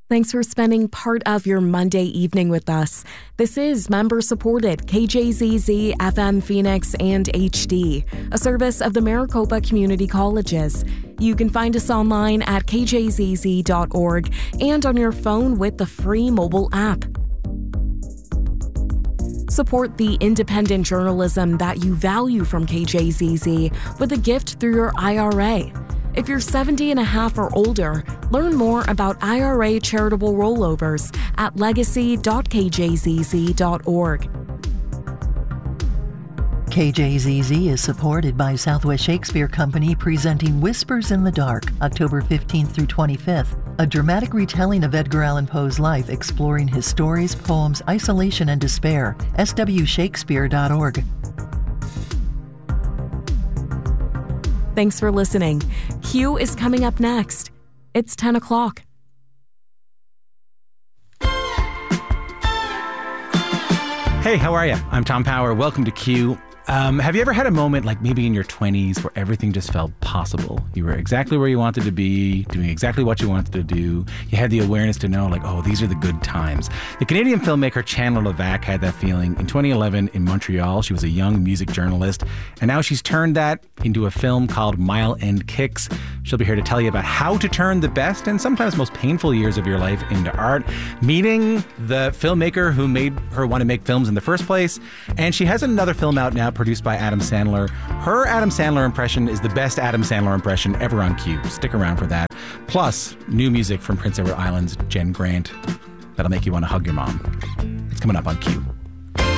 Thanks for spending part of your Monday evening with us. This is member-supported KJZZ FM Phoenix and HD, a service of the Maricopa Community Colleges. You can find us online at kjzz.org and on your phone with the free mobile app. Support the independent journalism that you value from KJZZ with a gift through your IRA. If you're 70 and a half or older, learn more about IRA charitable rollovers at legacy.kjzz.org. KJZZ is supported by Southwest Shakespeare Company presenting Whispers in the Dark, October 15th through 25th, a dramatic retelling of Edgar Allan Poe's life exploring his stories, poems, isolation, and despair. swshakespeare.org. Thanks for listening. Q is coming up next. It's 10 o'clock. Hey, how are you? I'm Tom Power. Welcome to Q. Have you ever had a moment like maybe in your 20s where everything just felt possible? You were exactly where you wanted to be, doing exactly what you wanted to do. You had the awareness to know, like, oh, these are the good times. The Canadian filmmaker Chandler Levac had that feeling in 2011 in Montreal. She was a young music journalist, and now she's turned that into a film called Mile End Kicks. She'll be here to tell you about how to turn the best and sometimes most painful years of your life into art, meeting the filmmaker who made her want to make films in the first place. And she has another film out now produced by Adam Sandler. Her Adam Sandler impression is the best Adam Sandler impression ever on Q. Stick around for that. Plus, new music from Prince Edward Island's Jen Grant that'll make you want to hug your mom. It's coming up on Q.